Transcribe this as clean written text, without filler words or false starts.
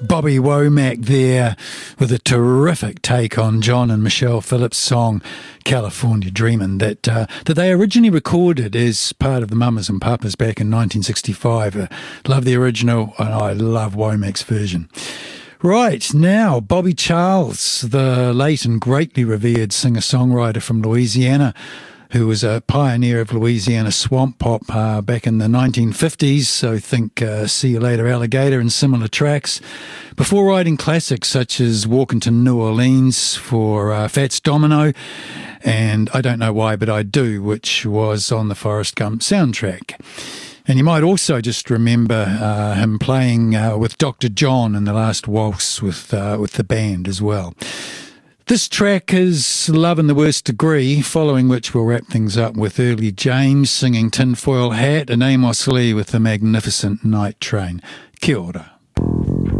Bobby Womack there with a terrific take on John and Michelle Phillips' song California Dreamin' that they originally recorded as part of the Mamas and Papas back in 1965. Love the original and I love Womack's version. Right, now Bobby Charles, the late and greatly revered singer-songwriter from Louisiana, who was a pioneer of Louisiana swamp pop back in the 1950s, so think See You Later Alligator and similar tracks, before writing classics such as Walkin' to New Orleans for Fats Domino and I Don't Know Why But I Do, which was on the Forrest Gump soundtrack. And you might also just remember him playing with Dr. John in The Last Waltz with the band as well. This track is Love in the Worst Degree, following which we'll wrap things up with Early James singing Tinfoil Hat and Amos Lee with the magnificent Night Train. Kia ora.